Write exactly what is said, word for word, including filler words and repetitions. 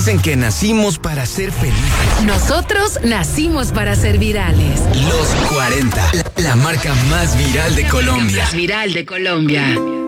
Dicen que nacimos para ser felices. Nosotros nacimos para ser virales. Los cuarenta, la, la marca más viral de Colombia. Más viral de Colombia.